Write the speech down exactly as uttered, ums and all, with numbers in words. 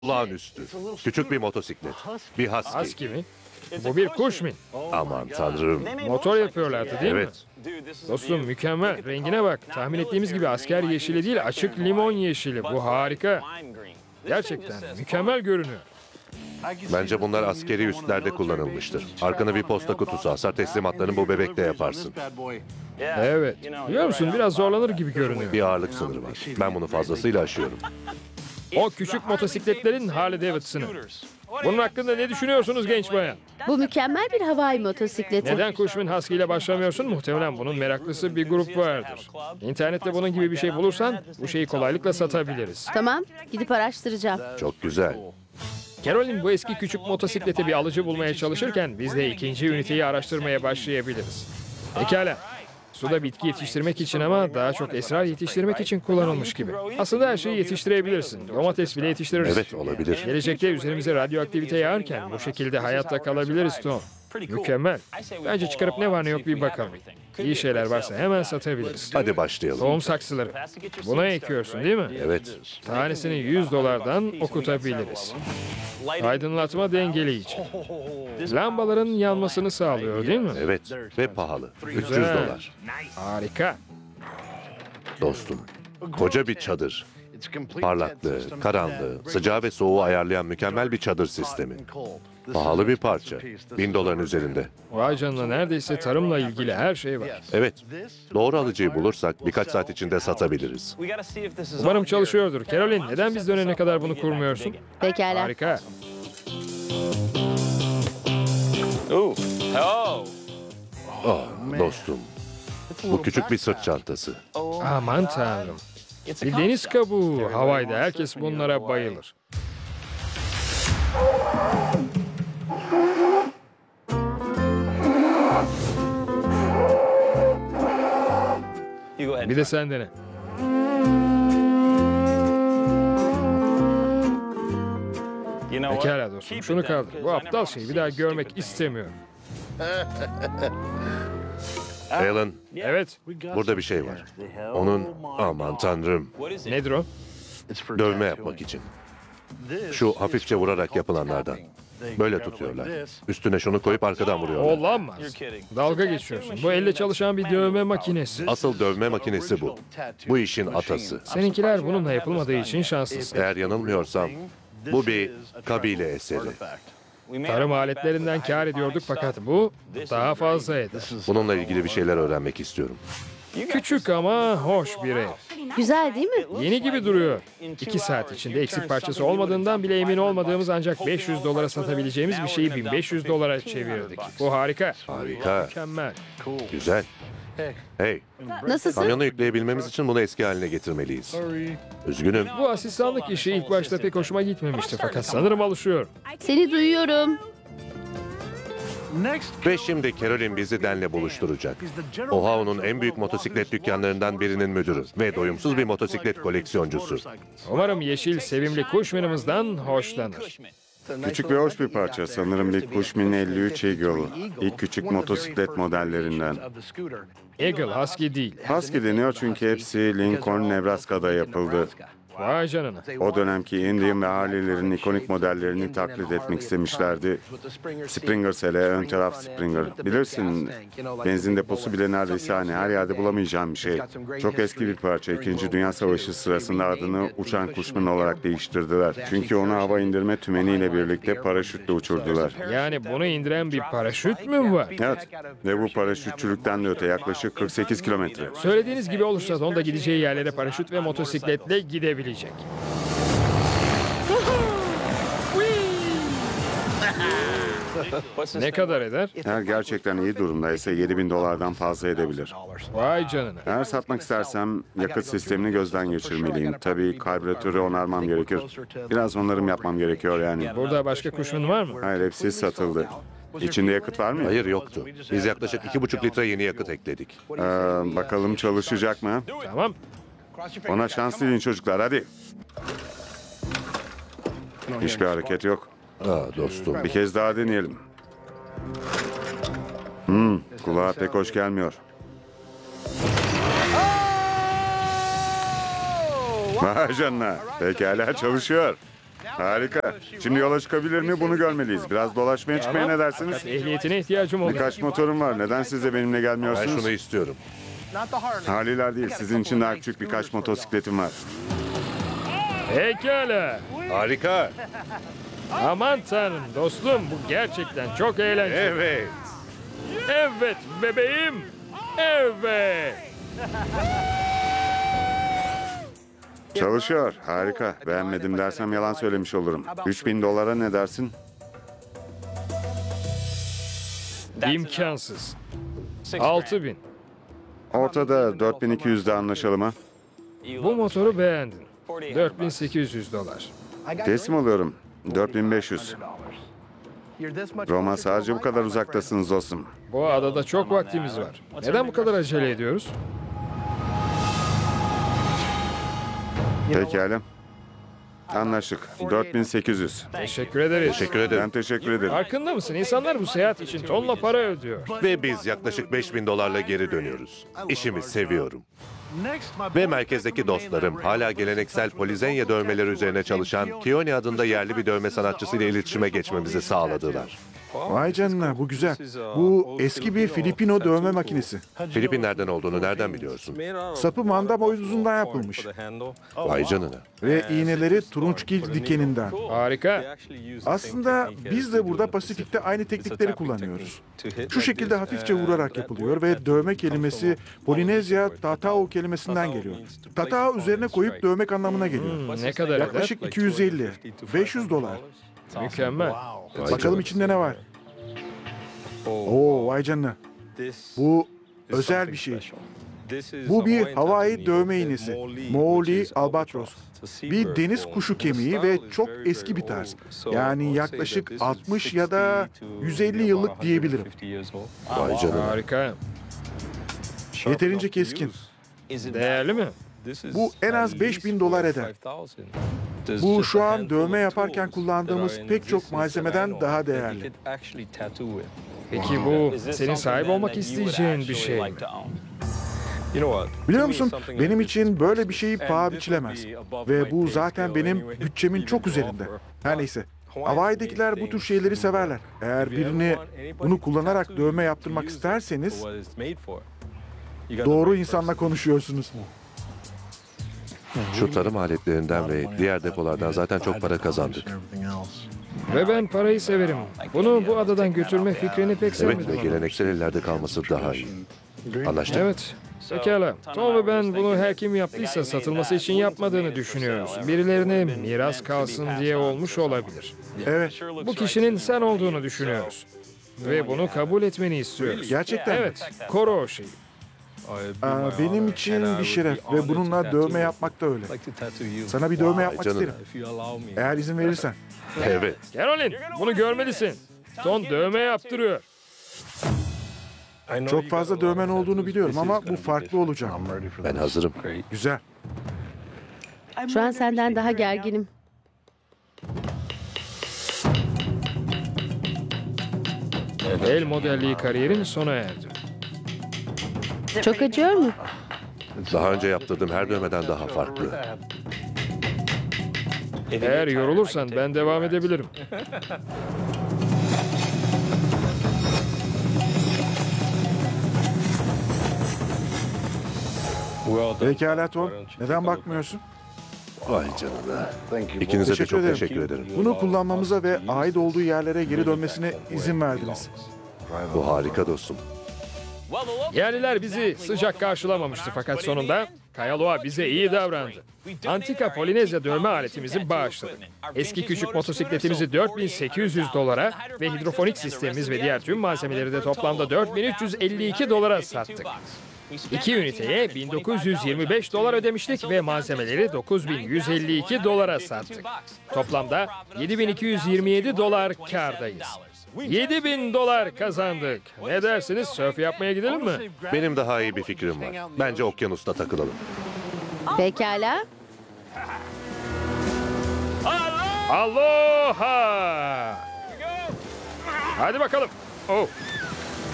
Olağanüstü. Küçük bir motosiklet. Bir husky. Husky mi? Bu bir kuş mu? Aman tanrım. Motor yapıyorlardı değil mi? Evet. Dostum mükemmel. Rengine bak. Tahmin ettiğimiz gibi asker yeşili değil, açık limon yeşili. Bu harika. Gerçekten mükemmel görünüyor. Bence bunlar askeri üslerde kullanılmıştır. Arkana bir posta kutusu asar, teslimatlarını bu bebekte yaparsın. Evet. Biliyor musun, biraz zorlanır gibi görünüyor. Bir ağırlık sınırı var. Ben bunu fazlasıyla aşıyorum. O küçük motosikletlerin Harley Davidson'ı. Bunun hakkında ne düşünüyorsunuz genç bayan? Bu mükemmel bir havai motosikleti. Neden Cushman Husky ile başlamıyorsun? Muhtemelen bunun meraklısı bir grup vardır. İnternette bunun gibi bir şey bulursan bu şeyi kolaylıkla satabiliriz. Tamam, gidip araştıracağım. Çok güzel. Carolyn bu eski küçük motosiklete bir alıcı bulmaya çalışırken biz de ikinci üniteyi araştırmaya başlayabiliriz. Pekala. Suda bitki yetiştirmek için ama daha çok esrar yetiştirmek için kullanılmış gibi. Aslında her şeyi yetiştirebilirsin. Domates bile yetiştiririz. Evet, olabilir. Gelecekte üzerimize radyoaktivite yağarken bu şekilde hayatta kalabiliriz Tom. Mükemmel. Bence çıkarıp ne var ne yok bir bakalım. İyi şeyler varsa hemen satabiliriz. Hadi başlayalım. Tohum saksıları. Buna ekiyorsun değil mi? Evet. Tanesini yüz dolardan okutabiliriz. Aydınlatma dengeleyici. Lambaların yanmasını sağlıyor değil mi? Evet. Ve pahalı. üç yüz Güzel. dolar. Harika. Dostum. Koca bir çadır. Parlaklığı, karanlığı, sıcağı ve soğuğu ayarlayan mükemmel bir çadır sistemi. Pahalı bir parça. Bin doların üzerinde. Vay canına, neredeyse tarımla ilgili her şey var. Evet. Doğru alıcıyı bulursak birkaç saat içinde satabiliriz. Umarım çalışıyordur. Carolyn, neden biz dönene kadar bunu kurmuyorsun? Pekala. Harika. Ah dostum. Bu küçük bir sırt çantası. Aman tanrım. Bir deniz kabuğu. Hawaii'de herkes bunlara bayılır. Bir de sen dene. Pekala dostum, şunu kaldır. Bu aptal şeyi bir daha görmek istemiyorum. Alan, Evet, burada bir şey var. Onun, aman tanrım, nedir o? dövme yapmak için. Şu hafifçe vurarak yapılanlardan. Böyle tutuyorlar. Üstüne şunu koyup arkadan vuruyorlar. Olamaz. Dalga geçiyorsun. Bu elle çalışan bir dövme makinesi. Asıl dövme makinesi bu. Bu işin atası. Seninkiler bununla yapılmadığı için şanslısın. Eğer yanılmıyorsam bu bir kabile eseri. Tarım aletlerinden kâr ediyorduk fakat bu daha fazla eder. Bununla ilgili bir şeyler öğrenmek istiyorum. Küçük ama hoş bir ev. Güzel değil mi? Yeni gibi duruyor. İki saat içinde eksik parçası olmadığından bile emin olmadığımız ancak beş yüz dolara satabileceğimiz bir şeyi bin beş yüz dolara çevirdik. Bu harika. Harika. Mükemmel. Güzel. Hey, Nasılsın? kamyona yükleyebilmemiz için bunu eski haline getirmeliyiz. Üzgünüm. Bu asistanlık işi ilk başta pek hoşuma gitmemişti fakat sanırım alışıyorum. Seni duyuyorum. Ve şimdi Carolyn bizi Dan'le buluşturacak. Ohio'nun en büyük motosiklet dükkanlarından birinin müdürü ve doyumsuz bir motosiklet koleksiyoncusu. Umarım yeşil sevimli Cushman'ımızdan hoşlanır. Küçük ve hoş bir parça. Sanırım bir Cushman elli üç Eagle. İlk küçük motosiklet modellerinden. Eagle Husky değil. Husky deniyor çünkü hepsi Lincoln, Nebraska'da yapıldı. Vay canına. O dönemki Indian ve Harley'lerin ikonik modellerini taklit etmek istemişlerdi. Springer hele, ön taraf Springer. Bilirsin, benzin deposu bile neredeyse hani her yerde bulamayacağım bir şey. Çok eski bir parça. İkinci Dünya Savaşı sırasında adını uçan Cushman olarak değiştirdiler. Çünkü onu hava indirme tümeniyle birlikte paraşütle uçurdular. Yani bunu indiren bir paraşüt mü var? Evet, ve bu paraşütçülükten de öte yaklaşık kırk sekiz kilometre. Söylediğiniz gibi olursa Don'da gideceği yerlere paraşüt ve motosikletle gidebilecek. Ne kadar eder? Eğer gerçekten iyi durumdaysa yedi bin dolardan fazla edebilir. Vay canına. Eğer satmak istersem yakıt sistemini gözden geçirmeliyim. Tabii karbüratörü onarmam gerekir. Biraz onarım yapmam gerekiyor yani. Burada başka Cushman var mı? Hayır, hepsi satıldı. İçinde yakıt var mı? Hayır, yoktu. Biz yaklaşık iki buçuk litre yeni yakıt ekledik. Ee, bakalım çalışacak mı? Tamam. Ona şans dileyin çocuklar, hadi. Hiçbir hareket yok. Aa dostum. Bir kez daha deneyelim. Hmm, kulağa pek hoş gelmiyor. Vay canına. Pekala, çalışıyor. Harika. Şimdi yola çıkabilir mi? Bunu görmeliyiz. Biraz dolaşmaya çıkmaya ne dersiniz? Fakat ehliyetine ihtiyacım olur. Birkaç motorum var. Neden siz de benimle Ben gelmiyorsunuz? şunu istiyorum. Harley'ler değil. Sizin için daha küçük birkaç motosikletim var. Pekala. Harika. Aman tanrım dostum, bu gerçekten çok eğlenceli. Evet. Evet bebeğim. Evet. Çalışıyor. Harika. Beğenmedim dersem yalan söylemiş olurum. üç bin dolara ne dersin? İmkansız. altı bin. Ortada dört bin iki yüzde anlaşalım ha. Bu motoru beğendin. dört bin sekiz yüz dolar. Teslim oluyorum. dört bin beş yüz. Roma sadece bu kadar uzaktasınız dostum. Bu adada çok vaktimiz var. Neden bu kadar acele ediyoruz? Pekala. Anlaştık. dört bin sekiz yüz. Teşekkür ederiz. Teşekkür ederim. Ben teşekkür ederim. Farkında mısın? İnsanlar bu seyahat için tonla para ödüyor. Ve biz yaklaşık beş bin dolarla geri dönüyoruz. İşimi seviyorum. Ve merkezdeki dostlarım hala geleneksel polizenya dövmeleri üzerine çalışan Keone adında yerli bir dövme sanatçısıyla iletişime geçmemizi sağladılar. Vay canına bu güzel. Bu eski bir Filipino dövme makinesi. Filipinlerden olduğunu nereden biliyorsun? Sapı manda boynuzundan yapılmış. Vay canına. Ve iğneleri turunçgil dikeninden. Harika. Aslında biz de burada Pasifik'te aynı teknikleri kullanıyoruz. Şu şekilde hafifçe vurarak yapılıyor ve dövme kelimesi Polinezya tatao kelimesinden geliyor. Tatao üzerine koyup dövmek anlamına geliyor. Hmm, ne kadar eder? Yaklaşık iki yüz elli, beş yüz dolar. Mükemmel. Bakalım içinde ne var. Oo vay canına. Bu özel bir şey. Bu bir Hawaii dövme iğnesi. Mooli albatros. Bir deniz kuşu kemiği ve çok eski bir tarz. Yani yaklaşık altmış ya da yüz elli yıllık diyebilirim. Vay canına. Harika. Yeterince keskin. Değerli mi? Bu en az beş bin dolar eder. Bu şu an dövme yaparken kullandığımız pek çok malzemeden daha değerli. Peki bu senin sahip olmak isteyeceğin bir şey mi? Biliyor musun, benim için böyle bir şey paha biçilemez. Ve bu zaten benim bütçemin çok üzerinde. Her neyse. Hawaii'dekiler bu tür şeyleri severler. Eğer birini bunu kullanarak dövme yaptırmak isterseniz doğru insanla konuşuyorsunuz. Şu tarım aletlerinden ve diğer depolardan zaten çok para kazandık. Ve ben parayı severim. Bunu bu adadan götürme fikrini pek Evet sevmedim. ve geleneksel ellerde kalması daha iyi. Anlaştık. Evet. Pekala. Tom ve ben bunu her kim yaptıysa satılması için yapmadığını düşünüyoruz. Birilerine miras kalsın diye olmuş olabilir. Evet, Bu kişinin sen olduğunu düşünüyoruz. Ve bunu kabul etmeni istiyoruz. gerçekten. Evet, koru o şeyi. Aa, benim için bir şeref ve bununla dövme yapmak da öyle. Sana bir dövme yapmak canına. isterim. Eğer izin verirsen. Evet. Caroline, bunu görmelisin. Tom dövme yaptırıyor. Çok fazla dövmen olduğunu biliyorum ama bu farklı olacak. Ben hazırım. Güzel. Şu an senden daha gerginim. El modelliği kariyerin sona erdi. Çok acıyor mu? Daha önce yaptırdığım her dövmeden daha farklı. Eğer yorulursan ben devam edebilirim. Pekala Tom. Neden bakmıyorsun? Vay canına. İkinize de Teşekkür çok ederim. teşekkür ederim. Bunu kullanmamıza ve ait olduğu yerlere geri dönmesine izin verdiniz. Bu harika dostum. Yerliler bizi sıcak karşılamamıştı fakat sonunda Kayaloa bize iyi davrandı. Antika Polinezya dövme aletimizi bağışladık. Eski küçük motosikletimizi dört bin sekiz yüz dolara ve hidrofonik sistemimiz ve diğer tüm malzemeleri de toplamda dört bin üç yüz elli iki dolara sattık. İki üniteye bin dokuz yüz yirmi beş dolar ödemiştik ve malzemeleri dokuz bin yüz elli iki dolara sattık. Toplamda yedi bin iki yüz yirmi yedi dolar kârdayız. yedi bin dolar kazandık. Ne dersiniz? Sörf yapmaya gidelim mi? Benim daha iyi bir fikrim var. Bence okyanusta takılalım. Pekala. Aloha! Hadi bakalım. Oh.